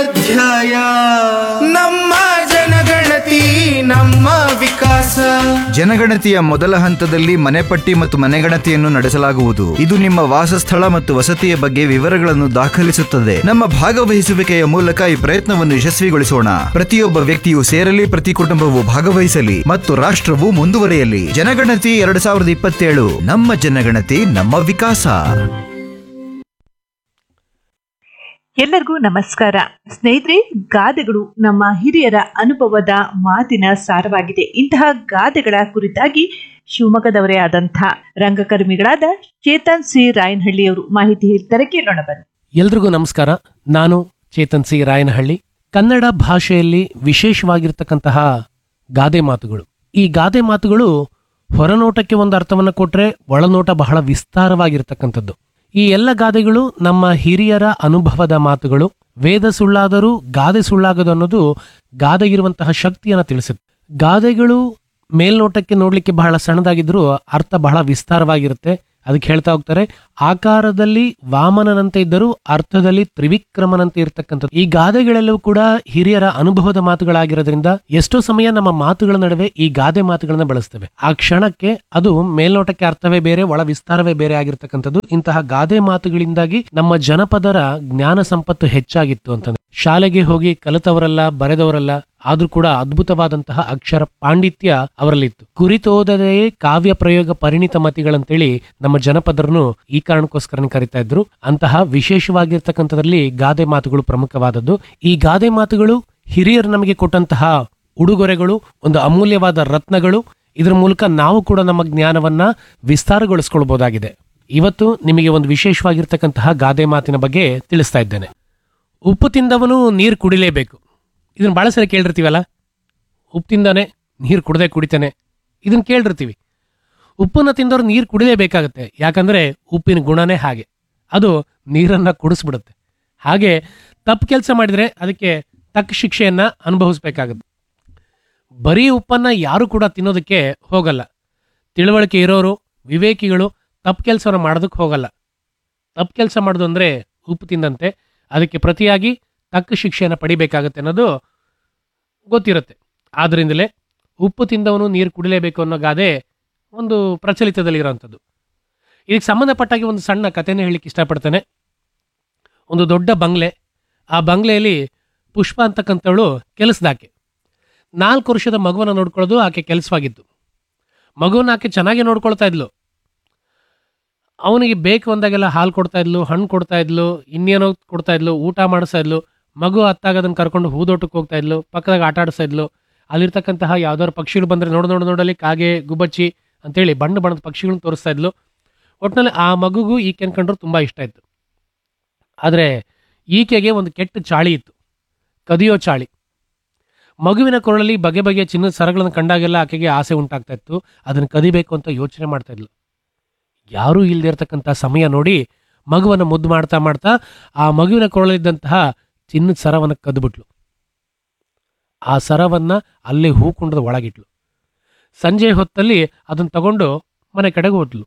ಅಧ್ಯಾಯ. ನಮ್ಮ ಜನಗಣತಿ ನಮ್ಮ ವಿಕಾಸ. ಜನಗಣತಿಯ ಮೊದಲ ಹಂತದಲ್ಲಿ ಮನೆಪಟ್ಟಿ ಮತ್ತು ಮನೆಗಣತಿಯನ್ನು ನಡೆಸಲಾಗುವುದು. ಇದು ನಿಮ್ಮ ವಾಸಸ್ಥಳ ಮತ್ತು ವಸತಿಯ ಬಗ್ಗೆ ವಿವರಗಳನ್ನು ದಾಖಲಿಸುತ್ತದೆ. ನಮ್ಮ ಭಾಗವಹಿಸುವಿಕೆಯ ಮೂಲಕ ಈ ಪ್ರಯತ್ನವನ್ನು ಯಶಸ್ವಿಗೊಳಿಸೋಣ. ಪ್ರತಿಯೊಬ್ಬ ವ್ಯಕ್ತಿಯು ಸೇರಲಿ, ಪ್ರತಿ ಕುಟುಂಬವು ಭಾಗವಹಿಸಲಿ ಮತ್ತು ರಾಷ್ಟ್ರವು ಮುಂದುವರಿಯಲಿ. ಜನಗಣತಿ 2027. ನಮ್ಮ ಜನಗಣತಿ ನಮ್ಮ ವಿಕಾಸ. ಎಲ್ಲರಿಗೂ ನಮಸ್ಕಾರ ಸ್ನೇಹಿತರೆ. ಗಾದೆಗಳು ನಮ್ಮ ಹಿರಿಯರ ಅನುಭವದ ಮಾತಿನ ಸಾರವಾಗಿದೆ. ಇಂತಹ ಗಾದೆಗಳ ಕುರಿತಾಗಿ ಶಿವಮೊಗ್ಗದವರೇ ಆದಂತಹ ರಂಗಕರ್ಮಿಗಳಾದ ಚೇತನ್ ಸಿ ರಾಯನಹಳ್ಳಿಯವರು ಮಾಹಿತಿ ಹೇಳ್ತಾರೆ, ಕೇಳೋಣ ಬನ್ನಿ. ಎಲ್ರಿಗೂ ನಮಸ್ಕಾರ. ನಾನು ಚೇತನ್ ಸಿ ರಾಯನಹಳ್ಳಿ. ಕನ್ನಡ ಭಾಷೆಯಲ್ಲಿ ವಿಶೇಷವಾಗಿರ್ತಕ್ಕಂತಹ ಗಾದೆ ಮಾತುಗಳು. ಈ ಗಾದೆ ಮಾತುಗಳು ಹೊರನೋಟಕ್ಕೆ ಒಂದು ಅರ್ಥವನ್ನು ಕೊಟ್ರೆ ಒಳನೋಟ ಬಹಳ ವಿಸ್ತಾರವಾಗಿರ್ತಕ್ಕಂಥದ್ದು. ಈ ಎಲ್ಲ ಗಾದೆಗಳು ನಮ್ಮ ಹಿರಿಯರ ಅನುಭವದ ಮಾತುಗಳು. ವೇದ ಸುಳ್ಳಾದರೂ ಗಾದೆ ಸುಳ್ಳಾಗದು ಅನ್ನೋದು ಗಾದೆಗಿರುವಂತಹ ಶಕ್ತಿಯನ್ನು ತಿಳಿಸುತ್ತೆ. ಗಾದೆಗಳು ಮೇಲ್ನೋಟಕ್ಕೆ ನೋಡ್ಲಿಕ್ಕೆ ಬಹಳ ಸಣ್ಣದಾಗಿದ್ರೂ ಅರ್ಥ ಬಹಳ ವಿಸ್ತಾರವಾಗಿರುತ್ತೆ. ಅದಕ್ಕೆ ಹೇಳ್ತಾ ಹೋಗ್ತಾರೆ, ಆಕಾರದಲ್ಲಿ ವಾಮನನಂತೆ ಇದ್ದರೂ ಅರ್ಥದಲ್ಲಿ ತ್ರಿವಿಕ್ರಮನಂತೆ ಇರ್ತಕ್ಕಂಥದ್ದು. ಈ ಗಾದೆಗಳೆಲ್ಲವೂ ಕೂಡ ಹಿರಿಯರ ಅನುಭವದ ಮಾತುಗಳಾಗಿರೋದ್ರಿಂದ ಎಷ್ಟೋ ಸಮಯ ನಮ್ಮ ಮಾತುಗಳ ನಡುವೆ ಈ ಗಾದೆ ಮಾತುಗಳನ್ನ ಬಳಸ್ತೇವೆ. ಆ ಕ್ಷಣಕ್ಕೆ ಅದು ಮೇಲ್ನೋಟಕ್ಕೆ ಅರ್ಥವೇ ಬೇರೆ, ಒಳ ವಿಸ್ತಾರವೇ ಬೇರೆ ಆಗಿರ್ತಕ್ಕಂಥದ್ದು. ಇಂತಹ ಗಾದೆ ಮಾತುಗಳಿಂದಾಗಿ ನಮ್ಮ ಜನಪದರ ಜ್ಞಾನ ಸಂಪತ್ತು ಹೆಚ್ಚಾಗಿತ್ತು ಅಂತಂದ್ರೆ. ಶಾಲೆಗೆ ಹೋಗಿ ಕಲಿತವರಲ್ಲ, ಬರೆದವರಲ್ಲ, ಆದ್ರೂ ಕೂಡ ಅದ್ಭುತವಾದಂತಹ ಅಕ್ಷರ ಪಾಂಡಿತ್ಯ ಅವರಲ್ಲಿತ್ತು. ಕುರಿತೋದದೆಯೇ ಕಾವ್ಯ ಪ್ರಯೋಗ ಪರಿಣಿತ ಮತಿಗಳಂತೇಳಿ ನಮ್ಮ ಜನಪದರನ್ನು ಈ ಕಾರಣಕ್ಕೋಸ್ಕರ ಕರಿತಾ ಇದ್ರು. ಅಂತಹ ವಿಶೇಷವಾಗಿರ್ತಕ್ಕಂಥದ್ರಲ್ಲಿ ಗಾದೆ ಮಾತುಗಳು ಪ್ರಮುಖವಾದದ್ದು. ಈ ಗಾದೆ ಮಾತುಗಳು ಹಿರಿಯರು ನಮಗೆ ಕೊಟ್ಟಂತಹ ಉಡುಗೊರೆಗಳು, ಒಂದು ಅಮೂಲ್ಯವಾದ ರತ್ನಗಳು. ಇದರ ಮೂಲಕ ನಾವು ಕೂಡ ನಮ್ಮ ಜ್ಞಾನವನ್ನ ವಿಸ್ತಾರಗೊಳಿಸ್ಕೊಳ್ಬಹುದಾಗಿದೆ. ಇವತ್ತು ನಿಮಗೆ ಒಂದು ವಿಶೇಷವಾಗಿರ್ತಕ್ಕಂತಹ ಗಾದೆ ಮಾತಿನ ಬಗ್ಗೆ ತಿಳಿಸ್ತಾ ಇದ್ದೇನೆ. ಉಪ್ಪು ತಿಂದವನು ನೀರು ಕುಡಿಲೇಬೇಕು. ಇದನ್ನ ಬಹಳ ಸರಿ ಕೇಳಿರ್ತೀವಲ್ಲ, ಉಪ್ಪು ತಿಂದಾನೆ ನೀರು ಕುಡಿತಾನೆ. ಇದನ್ನ ಕೇಳಿರ್ತೀವಿ. ಉಪ್ಪನ್ನ ತಿಂದವ್ರು ನೀರು ಕುಡಿಲೇಬೇಕಾಗತ್ತೆ. ಯಾಕಂದ್ರೆ ಉಪ್ಪಿನ ಗುಣನೇ ಹಾಗೆ, ಅದು ನೀರನ್ನ ಕುಡಿಸ್ಬಿಡುತ್ತೆ. ಹಾಗೆ ತಪ್ಪು ಕೆಲಸ ಮಾಡಿದ್ರೆ ಅದಕ್ಕೆ ತಕ್ಕ ಶಿಕ್ಷೆಯನ್ನ ಅನುಭವಿಸ್ಬೇಕಾಗತ್ತೆ. ಬರೀ ಉಪ್ಪನ್ನ ಯಾರು ಕೂಡ ತಿನ್ನೋದಕ್ಕೆ ಹೋಗಲ್ಲ. ತಿಳುವಳಿಕೆ ಇರೋರು, ವಿವೇಕಿಗಳು ತಪ್ಪು ಕೆಲಸವನ್ನ ಮಾಡೋದಕ್ಕೆ ಹೋಗಲ್ಲ. ತಪ್ಪು ಕೆಲಸ ಮಾಡೋದು ಅಂದ್ರೆ ಉಪ್ಪು ತಿಂದಂತೆ, ಅದಕ್ಕೆ ಪ್ರತಿಯಾಗಿ ತಕ್ಕ ಶಿಕ್ಷೆಯನ್ನು ಪಡಿಬೇಕಾಗತ್ತೆ ಅನ್ನೋದು ಗೊತ್ತಿರುತ್ತೆ. ಆದ್ರಿಂದಲೇ ಉಪ್ಪು ತಿಂದವನು ನೀರು ಕುಡಿಲೇಬೇಕು ಅನ್ನೋ ಗಾದೆ ಒಂದು ಪ್ರಚಲಿತದಲ್ಲಿರೋಂಥದ್ದು. ಇದಕ್ಕೆ ಸಂಬಂಧಪಟ್ಟಾಗಿ ಒಂದು ಸಣ್ಣ ಕಥೆನೇ ಹೇಳಲಿಕ್ಕೆ ಇಷ್ಟಪಡ್ತೇನೆ. ಒಂದು ದೊಡ್ಡ ಬಂಗ್ಲೆ. ಆ ಬಂಗ್ಲೆಯಲ್ಲಿ ಪುಷ್ಪ ಅಂತಕ್ಕಂಥವಳು ಕೆಲಸದಾಕೆ. 4 ವರ್ಷದ ಮಗುವನ್ನು ನೋಡ್ಕೊಳ್ಳೋದು ಆಕೆ ಕೆಲಸವಾಗಿತ್ತು. ಮಗುವನ್ನ ಆಕೆ ಚೆನ್ನಾಗಿ ನೋಡ್ಕೊಳ್ತಾ ಇದ್ಲು. ಅವನಿಗೆ ಬೇಕು ಅಂದಾಗೆಲ್ಲ ಹಾಲು ಕೊಡ್ತಾ ಇದ್ಲು, ಹಣ್ಣು ಕೊಡ್ತಾ ಇದ್ಲು, ಇನ್ನೇನೋ ಕೊಡ್ತಾ ಇದ್ಲು, ಊಟ ಮಾಡಿಸ್ತಾ ಇದ್ಲು. ಮಗು ಹತ್ತಾಗ ಅದನ್ನು ಕರ್ಕೊಂಡು ಹೂದೋಟಕ್ಕೆ ಹೋಗ್ತಾ ಇದ್ಲು, ಪಕ್ಕದಾಗ ಆಟ ಆಡಿಸ್ತಾ ಇದ್ಲು. ಅಲ್ಲಿರ್ತಕ್ಕಂತಹ ಯಾವ್ದಾದ್ರು ಪಕ್ಷಿಗಳು ಬಂದರೆ ನೋಡಲಿ ಕಾಗೆ, ಗುಬ್ಬಚ್ಚಿ ಅಂತೇಳಿ ಬಣ್ಣದ ಪಕ್ಷಿಗಳನ್ನ ತೋರಿಸ್ತಾ ಇದ್ಲು. ಒಟ್ಟಿನಲ್ಲಿ ಆ ಮಗುಗೂ ಈಕೆ ಅನ್ಕೊಂಡ್ರು ತುಂಬ ಇಷ್ಟ ಇತ್ತು. ಆದರೆ ಈಕೆಗೆ ಒಂದು ಕೆಟ್ಟ ಚಾಳಿ ಇತ್ತು, ಕದಿಯೋ ಚಾಳಿ. ಮಗುವಿನ ಕೊರಳಲ್ಲಿ ಬಗೆ ಬಗೆಯ ಚಿನ್ನದ ಸರಗಳನ್ನು ಕಂಡಾಗೆಲ್ಲ ಆಕೆಗೆ ಆಸೆ ಉಂಟಾಗ್ತಾ ಇತ್ತು. ಅದನ್ನು ಕದಿಬೇಕು ಅಂತ ಯೋಚನೆ ಮಾಡ್ತಾ ಇದ್ಲು. ಯಾರೂ ಇಲ್ಲದೆ ಇರತಕ್ಕಂಥ ಸಮಯ ನೋಡಿ ಮಗುವನ್ನು ಮುದ್ದು ಮಾಡ್ತಾ ಮಾಡ್ತಾ ಆ ಮಗುವಿನ ಕೊರಳಿದ್ದಂತಹ ಚಿನ್ನದ ಸರವನ್ನು ಕದ್ಬಿಟ್ಲು. ಆ ಸರವನ್ನ ಅಲ್ಲೇ ಹೂಕುಂಡದ ಒಳಗಿಟ್ಲು. ಸಂಜೆ ಹೊತ್ತಲ್ಲಿ ಅದನ್ನು ತಗೊಂಡು ಮನೆ ಕಡೆಗೆ ಹೋದ್ಲು.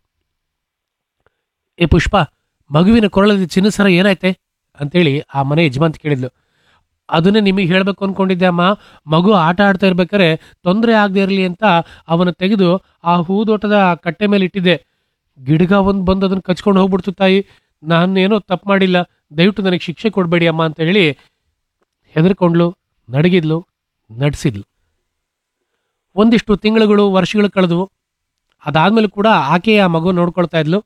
ಏ ಪುಷ್ಪ, ಮಗುವಿನ ಕೊರಳದ ಚಿನ್ನದ ಸರ ಏನಾಯ್ತೆ ಅಂತೇಳಿ ಆ ಮನೆ ಯಜಮಾಂತಿ ಕೇಳಿದ್ಲು. ಅದನ್ನೇ ನಿಮಗೆ ಹೇಳಬೇಕು ಅನ್ಕೊಂಡಿದ್ದೆ ಅಮ್ಮ. ಮಗು ಆಟ ಆಡ್ತಾ ಇರ್ಬೇಕಾರೆ ತೊಂದರೆ ಆಗದೆ ಇರಲಿ ಅಂತ ಅವನ ತೆಗೆದು ಆ ಹೂದೋಟದ ಕಟ್ಟೆ ಮೇಲೆ ಇಟ್ಟಿದ್ದೆ. ಗಿಡಗ ಒಂದು ಬಂದು ಅದನ್ನು ಕಚ್ಕೊಂಡು ಹೋಗ್ಬಿಡ್ತು ತಾಯಿ. ನಾನೇನೋ ತಪ್ಪು ಮಾಡಿಲ್ಲ, ದಯವಿಟ್ಟು ನನಗೆ ಶಿಕ್ಷೆ ಕೊಡಬೇಡಿ ಅಮ್ಮ ಅಂತ ಹೇಳಿ ಹೆದರ್ಕೊಂಡ್ಲು, ನಡಗಿದ್ಲು, ನಡ್ಸಿದ್ಲು. ಒಂದಿಷ್ಟು ತಿಂಗಳುಗಳು, ವರ್ಷಗಳು ಕಳೆದವು. ಅದಾದ್ಮೇಲೆ ಕೂಡ ಆಕೆ ಆ ಮಗು ನೋಡ್ಕೊಳ್ತಾ ಇದ್ಲು.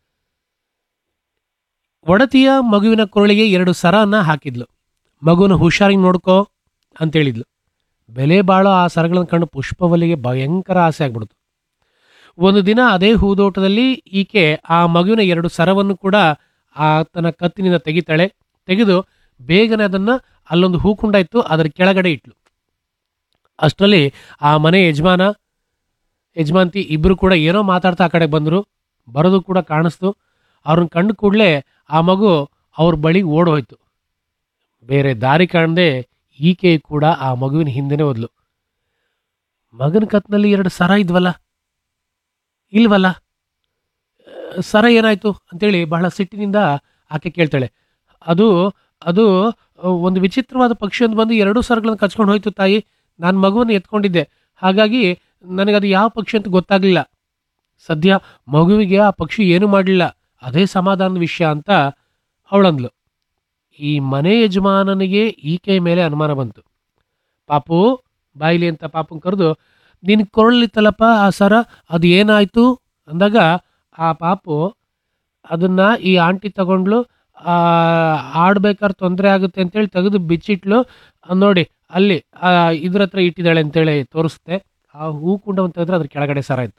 ಒಡತಿಯ ಮಗುವಿನ ಕೊರಳಿಗೆ 2 ಸರನ್ನ ಹಾಕಿದ್ಲು. ಮಗುನ ಹುಷಾರಿಗೆ ನೋಡ್ಕೋ ಅಂತೇಳಿದ್ಲು. ಬೆಲೆ ಬಾಳೋ ಆ ಸರಗಳನ್ನು ಕಂಡು ಪುಷ್ಪವಲ್ಲಿಗೆ ಭಯಂಕರ ಆಸೆ ಆಗ್ಬಿಡ್ತು. ಒಂದು ದಿನ ಅದೇ ಹೂದೋಟದಲ್ಲಿ ಈಕೆ ಆ ಮಗುವಿನ 2 ಸರವನ್ನು ಕೂಡ ಆತನ ಕತ್ತಿನಿಂದ ತೆಗಿತಾಳೆ. ತೆಗೆದು ಬೇಗನೆ ಅದನ್ನ ಅಲ್ಲೊಂದು ಹೂಕುಂಡ ಇತ್ತು, ಅದರ ಕೆಳಗಡೆ ಇಟ್ಲು. ಅಷ್ಟರಲ್ಲಿ ಆ ಮನೆ ಯಜಮಾಂತಿ ಇಬ್ರು ಕೂಡ ಏನೋ ಮಾತಾಡ್ತಾ ಆ ಕಡೆ ಬಂದ್ರು. ಬರೋದು ಕೂಡ ಕಾಣಿಸ್ತು. ಅವ್ರನ್ನ ಕಂಡು ಕೂಡಲೇ ಆ ಮಗು ಅವ್ರ ಬಳಿ ಓಡೋಯ್ತು. ಬೇರೆ ದಾರಿ ಕಾಣದೆ ಈಕೆ ಕೂಡ ಆ ಮಗುವಿನ ಹಿಂದೆನೆ ಹೋದ್ಲು. ಮಗನ ಕತ್ನಲ್ಲಿ 2 ಸರ ಇಲ್ವಲ್ಲ, ಸರ ಏನಾಯ್ತು ಅಂತೇಳಿ ಬಹಳ ಸಿಟ್ಟಿನಿಂದ ಆಕೆ ಕೇಳ್ತಾಳೆ. ಅದು ಅದು ಒಂದು ವಿಚಿತ್ರವಾದ ಪಕ್ಷಿಯೊಂದು ಬಂದು 2 ಸರಗಳನ್ನು ಕಚ್ಕೊಂಡು ಹೋಯ್ತು ತಾಯಿ. ನಾನು ಮಗುವನ್ನು ಎತ್ಕೊಂಡಿದ್ದೆ, ಹಾಗಾಗಿ ನನಗದು ಯಾವ ಪಕ್ಷಿ ಅಂತ ಗೊತ್ತಾಗಲಿಲ್ಲ. ಸದ್ಯ ಮಗುವಿಗೆ ಆ ಪಕ್ಷಿ ಏನು ಮಾಡಲಿಲ್ಲ, ಅದೇ ಸಮಾಧಾನದ ವಿಷಯ ಅಂತ ಅವಳಂದ್ಲು. ಈ ಮನೆ ಯಜಮಾನನಿಗೆ ಈಕೆಯ ಮೇಲೆ ಅನುಮಾನ ಬಂತು. ಪಾಪು ಬಾಯಿಲಿ ಅಂತ ಪಾಪನ್ ಕರೆದು, ನಿನ್ ಕೊರಳಿತ್ತಲ್ಲಪ್ಪ ಆ ಸರ, ಅದು ಏನಾಯ್ತು ಅಂದಾಗ ಆ ಪಾಪು ಅದನ್ನ ಈ ಆಂಟಿ ತಗೊಂಡ್ಲು, ಆಡ್ಬೇಕಾದ್ರೆ ತೊಂದರೆ ಆಗುತ್ತೆ ಅಂತೇಳಿ ತೆಗೆದು ಬಿಚ್ಚಿಟ್ಲು. ನೋಡಿ ಅಲ್ಲಿ ಇದ್ರ ಹತ್ರ ಇಟ್ಟಿದ್ದಾಳೆ ಅಂತೇಳಿ ತೋರಿಸುತ್ತೆ. ಆ ಹೂ ಕುಂಡವನ್ನು ತೆಗೆದ್ರೆ ಅದ್ರ ಕೆಳಗಡೆ ಸರ ಇತ್ತು.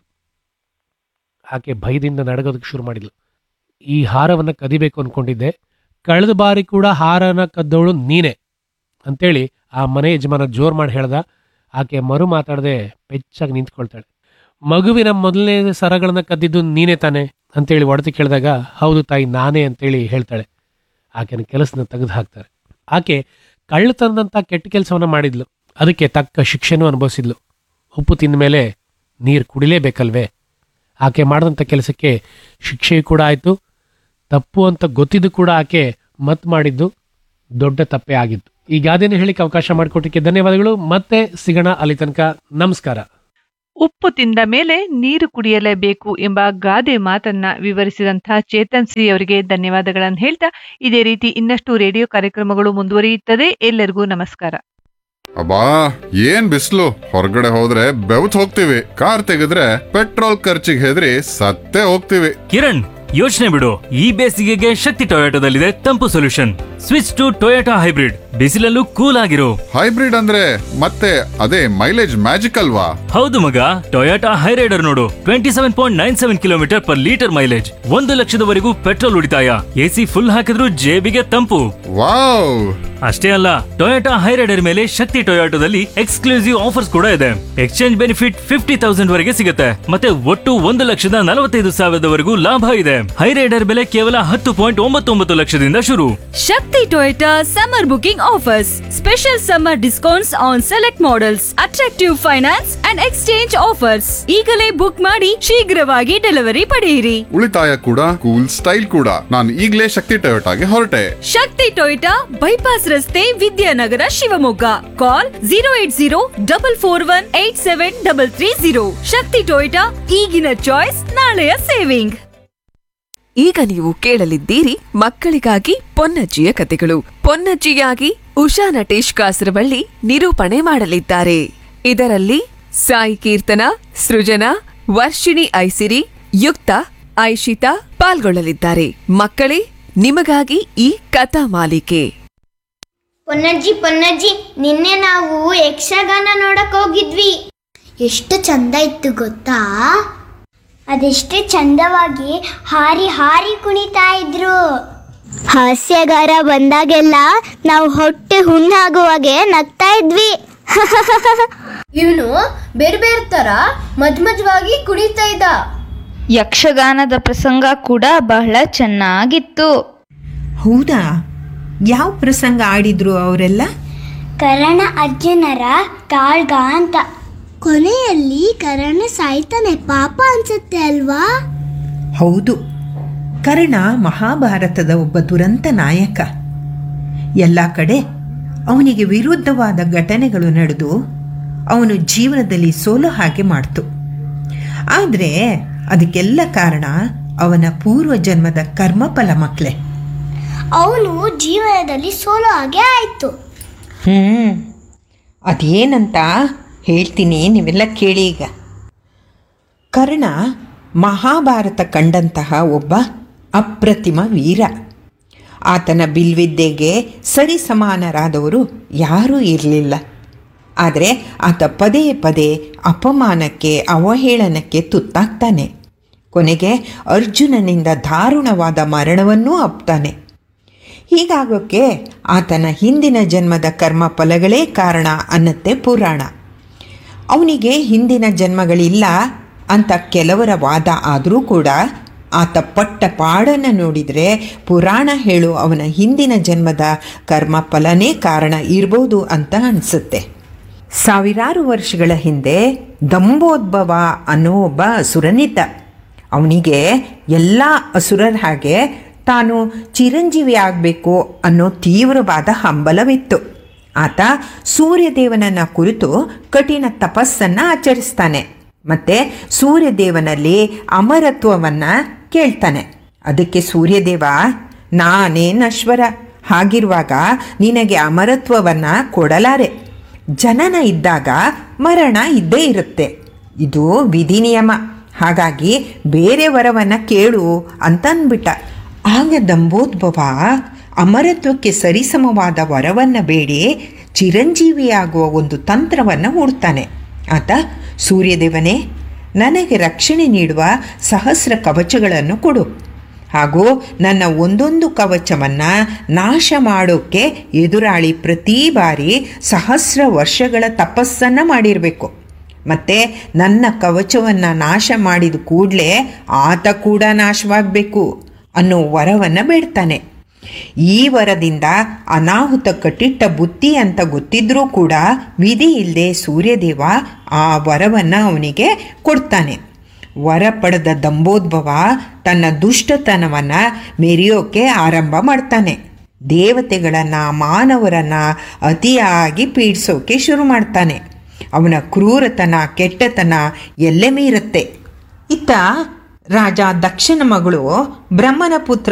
ಆಕೆ ಭಯದಿಂದ ನಡಗೋದಕ್ಕೆ ಶುರು ಮಾಡಿದ್ಲು. ಈ ಹಾರವನ್ನು ಕದಿಬೇಕು ಅಂದ್ಕೊಂಡಿದ್ದೆ, ಕಳೆದ ಬಾರಿ ಕೂಡ ಹಾರನ ಕದ್ದವಳು ನೀನೆ ಅಂತೇಳಿ ಆ ಮನೆ ಯಜಮಾನ ಜೋರ್ ಮಾಡಿ ಹೇಳ್ದ. ಆಕೆ ಮರು ಮಾತಾಡದೆ ಪೆಚ್ಚಾಗಿ ನಿಂತ್ಕೊಳ್ತಾಳೆ. ಮಗುವಿನ ಮೊದಲನೇ ಸರಗಳನ್ನ ಕದ್ದಿದ್ದು ನೀನೇ ತಾನೆ ಅಂತೇಳಿ ಒಡತಿ ಕೇಳಿದಾಗ, ಹೌದು ತಾಯಿ ನಾನೇ ಅಂತೇಳಿ ಹೇಳ್ತಾಳೆ. ಆಕೆನ ಕೆಲಸನ ತೆಗೆದು ಹಾಕ್ತಾರೆ. ಆಕೆ ಕಳ್ಳತನದಂಥ ಕೆಟ್ಟ ಕೆಲಸವನ್ನ ಮಾಡಿದ್ಲು, ಅದಕ್ಕೆ ತಕ್ಕ ಶಿಕ್ಷೆನೂ ಅನುಭವಿಸಿದ್ಲು. ಉಪ್ಪು ತಿಂದ ಮೇಲೆ ನೀರು ಕುಡಿಲೇಬೇಕಲ್ವೇ? ಆಕೆ ಮಾಡಿದಂಥ ಕೆಲಸಕ್ಕೆ ಶಿಕ್ಷೆಯೂ ಕೂಡ ಆಯಿತು. ತಪ್ಪು ಅಂತ ಗೊತ್ತಿದ್ದು ಕೂಡ ಆಕೆ ಮತ್ ಮಾಡಿದ್ದು ದೊಡ್ಡ ತಪ್ಪೇ ಆಗಿತ್ತು. ಈ ಗಾದೆನ ಹೇಳಿಕ್ಕೆ ಅವಕಾಶ ಮಾಡಿಕೊಟ್ಟಿಕ್ಕೆ ಧನ್ಯವಾದಗಳು. ಮತ್ತೆ ಸಿಗೋಣ, ಅಲ್ಲಿ ತನಕ ನಮಸ್ಕಾರ. ಉಪ್ಪು ತಿಂದ ಮೇಲೆ ನೀರು ಕುಡಿಯಲೇಬೇಕು ಎಂಬ ಗಾದೆ ಮಾತನ್ನ ವಿವರಿಸಿದಂತಹ ಚೇತನ್ ಸಿ ಅವರಿಗೆ ಧನ್ಯವಾದಗಳನ್ನು ಹೇಳ್ತಾ, ಇದೇ ರೀತಿ ಇನ್ನಷ್ಟು ರೇಡಿಯೋ ಕಾರ್ಯಕ್ರಮಗಳು ಮುಂದುವರಿಯುತ್ತದೆ. ಎಲ್ಲರಿಗೂ ನಮಸ್ಕಾರ. ಅಬ್ಬಾ ಏನ್ ಬಿಸ್ಲು, ಹೊರಗಡೆ ಹೋದ್ರೆ ಬೆವತ್ ಹೋಗ್ತೀವಿ, ಕಾರ್ ತೆಗೆದ್ರೆ ಪೆಟ್ರೋಲ್ ಖರ್ಚಿಗೆ ಹೆದರಿ ಸತ್ತೇ ಹೋಗ್ತೀವಿ. ಕಿರಣ್, ಯೋಚನೆ ಬಿಡು. ಈ ಬೇಸಿಗೆಗೆ ಶಕ್ತಿ ಟೊಯೋಟೋದಲ್ಲಿದೆ ತಂಪು solution. Switch to Toyota hybrid. ಬಿಸಿಲಲ್ಲೂ cool ಆಗಿರೋ. ಹೈಬ್ರಿಡ್ ಅಂದ್ರೆ ಮತ್ತೆ ಅದೇ ಮೈಲೇಜ್ ಮ್ಯಾಜಿಕ್ ಅಲ್ವಾ? ಹೌದು ಮಗ, ಟೊಯೋಟಾ ಹೈರೈಡರ್ ನೋಡು, 27.97 ಕಿಲೋಮೀಟರ್ ಪರ್ ಲೀಟರ್ ಮೈಲೇಜ್, 1 ಲಕ್ಷದವರೆಗೂ ಪೆಟ್ರೋಲ್ ಉಳಿತಾಯ, ಎಸಿ ಫುಲ್ ಹಾಕಿದ್ರೂ ಜೇಬಿಗೆ ತಂಪು. ವಾವ್! ಅಷ್ಟೇ ಅಲ್ಲ, ಟೊಯೋಟಾ ಹೈರೈಡರ್ ಮೇಲೆ ಶಕ್ತಿ ಟೊಯೋಟೋದಲ್ಲಿ ಎಕ್ಸ್ಕ್ಲೂಸಿವ್ ಆಫರ್ಸ್ ಕೂಡ ಇದೆ. ಎಕ್ಸ್ಚೇಂಜ್ ಬೆನಿಫಿಟ್ 50,000 ವರೆಗೆ ಸಿಗುತ್ತೆ. ಮತ್ತೆ ಒಟ್ಟು 1,45,000 ಲಾಭ ಇದೆ. ಹೈರೈಡರ್ ಬೆಲೆ ಕೇವಲ 10.99 ಲಕ್ಷದಿಂದ ಶುರು. Shakti Toyota summer booking offers. Special summer discounts on select models. Attractive finance and exchange offers. ಈಗಲೇ ಬುಕ್ ಮಾಡಿ ಶೀಘ್ರವಾಗಿ ಡೆಲಿವರಿ ಪಡೆಯಿರಿ. ಉಳಿತಾಯ ಕೂಡ ಕೂಲ್ ಸ್ಟೈಲ್ ಕೂಡ. ನಾನು ಈಗಲೇ ಶಕ್ತಿ ಟೊಯೋಟಾಗೆ ಹೊರಟೆ. ಶಕ್ತಿ ಟೊಯೋಟಾ ಬೈಪಾಸ್ ರಸ್ತೆ, ವಿದ್ಯಾನಗರ, ಶಿವಮೊಗ್ಗ. ಕಾಲ್ 08044187330. ಶಕ್ತಿ ಟೊಯೋಟಾ, ಈಗಿನ ಚಾಯ್ಸ್, ನಾಳೆಯ ಸೇವಿಂಗ್. ಈಗ ನೀವು ಕೇಳಲಿದ್ದೀರಿ ಮಕ್ಕಳಿಗಾಗಿ ಪೊನ್ನಜ್ಜಿಯ ಕತೆಗಳು. ಪೊನ್ನಜ್ಜಿಯಾಗಿ ಉಷಾ ನಟೇಶ್ ಕಾಸರವಳ್ಳಿ ನಿರೂಪಣೆ ಮಾಡಲಿದ್ದಾರೆ. ಇದರಲ್ಲಿ ಸಾಯಿ ಕೀರ್ತನ, ಸೃಜನಾ, ವರ್ಷಿಣಿ ಐಸಿರಿ, ಯುಕ್ತ, ಐಶಿತಾ ಪಾಲ್ಗೊಳ್ಳಲಿದ್ದಾರೆ. ಮಕ್ಕಳೇ, ನಿಮಗಾಗಿ ಈ ಕಥಾ ಮಾಲಿಕೆ. ಪೊನ್ನಜ್ಜಿ, ನಿನ್ನೆ ನಾವು ಯಕ್ಷಗಾನ ನೋಡಕ್ ಹೋಗಿದ್ವಿ. ಎಷ್ಟು ಚಂದ ಇತ್ತು ಗೊತ್ತಾ? ಅದೆಷ್ಟೇ ಚಂದವಾಗಿ ಹಾರಿ ಹಾರಿ ಕುಣಿತಾ ಇದ್ರು. ಹಾಸ್ಯಗಾರ ಬಂದಾಗೆಲ್ಲ ನಾವು ಹೊಟ್ಟೆ ಹುಣ್ಣಾಗುವಾಗೆ ನಗ್ತಾ ಇದ್ವಿ. ಇವನು ಬೇರೆ ಬೇರೆ ತರ ಮಧ್ವಾಗಿ ಕುಣಿತಾ ಇದ್ದ. ಯಕ್ಷಗಾನದ ಪ್ರಸಂಗ ಕೂಡ ಬಹಳ ಚೆನ್ನಾಗಿತ್ತು. ಹೌದಾ? ಯಾವ ಪ್ರಸಂಗ ಆಡಿದ್ರು ಅವರೆಲ್ಲ? ಕರ್ಣ ಅರ್ಜುನರ ಕಾಳ್ಗ ಅಂತ. ಕೊನೆಯಲ್ಲಿ ಕರ್ಣ ಸಾಯ್ತಾನೆ, ಪಾಪ ಅನ್ಸುತ್ತೆ ಅಲ್ವಾ? ಹೌದು, ಕರ್ಣ ಮಹಾಭಾರತದ ಒಬ್ಬ ದುರಂತ ನಾಯಕ. ಎಲ್ಲ ಕಡೆ ಅವನಿಗೆ ವಿರುದ್ಧವಾದ ಘಟನೆಗಳು ನಡೆದು ಅವನು ಜೀವನದಲ್ಲಿ ಸೋಲೋ ಹಾಗೆ ಮಾಡ್ತು. ಆದರೆ ಅದಕ್ಕೆಲ್ಲ ಕಾರಣ ಅವನ ಪೂರ್ವ ಜನ್ಮದ ಕರ್ಮಫಲ ಮಕ್ಕಳೇ. ಅವನು ಜೀವನದಲ್ಲಿ ಸೋಲೋ ಹಾಗೆ ಆಯಿತು. ಅದೇನಂತ ಹೇಳ್ತೀನಿ, ನೀವೆಲ್ಲ ಕೇಳಿ. ಈಗ ಕರ್ಣ ಮಹಾಭಾರತ ಕಂಡಂತಹ ಒಬ್ಬ ಅಪ್ರತಿಮ ವೀರ. ಆತನ ಬಿಲ್ವಿದ್ಯೆಗೆ ಸರಿಸಮಾನರಾದವರು ಯಾರೂ ಇರಲಿಲ್ಲ. ಆದರೆ ಆತ ಪದೇ ಪದೇ ಅಪಮಾನಕ್ಕೆ, ಅವಹೇಳನಕ್ಕೆ ತುತ್ತಾಗ್ತಾನೆ. ಕೊನೆಗೆ ಅರ್ಜುನನಿಂದ ದಾರುಣವಾದ ಮರಣವನ್ನೂ ಅಪ್ತಾನೆ. ಹೀಗಾಗೋಕ್ಕೆ ಆತನ ಹಿಂದಿನ ಜನ್ಮದ ಕರ್ಮ ಫಲಗಳೇ ಕಾರಣ ಅನ್ನತ್ತೆ ಪುರಾಣ. ಅವನಿಗೆ ಹಿಂದಿನ ಜನ್ಮಗಳಿಲ್ಲ ಅಂತ ಕೆಲವರ ವಾದ ಆದರೂ ಕೂಡ ಆತ ಪಟ್ಟ ಪಾಡನ್ನು ನೋಡಿದರೆ ಪುರಾಣ ಹೇಳು ಅವನ ಹಿಂದಿನ ಜನ್ಮದ ಕರ್ಮ ಫಲನೇ ಕಾರಣ ಇರ್ಬೋದು ಅಂತ ಅನಿಸುತ್ತೆ. ಸಾವಿರಾರು ವರ್ಷಗಳ ಹಿಂದೆ ದಂಬೋದ್ಭವ ಅನ್ನೋ ಒಬ್ಬ ಅಸುರನಿದ್ದ. ಅವನಿಗೆ ಎಲ್ಲ ಅಸುರರ ಹಾಗೆ ತಾನು ಚಿರಂಜೀವಿ ಆಗಬೇಕು ಅನ್ನೋ ತೀವ್ರವಾದ ಹಂಬಲವಿತ್ತು. ಆತ ಸೂರ್ಯದೇವನನ್ನ ಕುರಿತು ಕಠಿಣ ತಪಸ್ಸನ್ನು ಆಚರಿಸ್ತಾನೆ. ಮತ್ತೆ ಸೂರ್ಯದೇವನಲ್ಲಿ ಅಮರತ್ವವನ್ನು ಕೇಳ್ತಾನೆ. ಅದಕ್ಕೆ ಸೂರ್ಯದೇವ, ನಾನೇ ನಶ್ವರ, ಹಾಗಿರುವಾಗ ನಿನಗೆ ಅಮರತ್ವವನ್ನು ಕೊಡಲಾರೆ. ಜನನ ಇದ್ದಾಗ ಮರಣ ಇದ್ದೇ ಇರುತ್ತೆ, ಇದು ವಿಧಿ ನಿಯಮ. ಹಾಗಾಗಿ ಬೇರೆ ವರವನ್ನು ಕೇಳು ಅಂತಂದ್ಬಿಟ್ಟ. ಆಗ ದಂಬೋದ್ಭವ ಅಮರತ್ವಕ್ಕೆ ಸರಿಸಮವಾದ ವರವನ್ನು ಬೇಡಿ ಚಿರಂಜೀವಿಯಾಗುವ ಒಂದು ತಂತ್ರವನ್ನು ಹೂಡ್ತಾನೆ. ಆತ, ಸೂರ್ಯದೇವನೇ, ನನಗೆ ರಕ್ಷಣೆ ನೀಡುವ ಸಹಸ್ರ ಕವಚಗಳನ್ನು ಕೊಡು, ಹಾಗೂ ನನ್ನ ಒಂದೊಂದು ಕವಚವನ್ನು ನಾಶ ಮಾಡೋಕ್ಕೆ ಎದುರಾಳಿ ಪ್ರತಿ ಬಾರಿ ಸಹಸ್ರ ವರ್ಷಗಳ ತಪಸ್ಸನ್ನು ಮಾಡಿರಬೇಕು. ಮತ್ತು ನನ್ನ ಕವಚವನ್ನು ನಾಶ ಮಾಡಿದ ಕೂಡಲೇ ಆತ ಕೂಡ ನಾಶವಾಗಬೇಕು ಅನ್ನೋ ವರವನ್ನು ಬೇಡ್ತಾನೆ. ಈ ವರದಿಂದ ಅನಾಹುತ ಕಟ್ಟಿಟ್ಟ ಬುತ್ತಿ ಅಂತ ಗೊತ್ತಿದ್ರೂ ಕೂಡ ವಿಧಿ ಇಲ್ಲದೆ ಸೂರ್ಯದೇವ ಆ ವರವನ್ನು ಅವನಿಗೆ ಕೊಡ್ತಾನೆ. ವರ ಪಡೆದ ದಂಬೋದ್ಭವ ತನ್ನ ದುಷ್ಟತನವನ್ನು ಮೆರೆಯೋಕೆ ಆರಂಭ ಮಾಡ್ತಾನೆ. ದೇವತೆಗಳನ್ನು, ಮಾನವರನ್ನು ಅತಿಯಾಗಿ ಪೀಡಿಸೋಕೆ ಶುರು ಮಾಡ್ತಾನೆ. ಅವನ ಕ್ರೂರತನ, ಕೆಟ್ಟತನ ಎಲ್ಲೆ ಮೀರುತ್ತೆ. ಇತ್ತ ರಾಜ ದಕ್ಷನ ಮಗಳು ಬ್ರಹ್ಮನ ಪುತ್ರ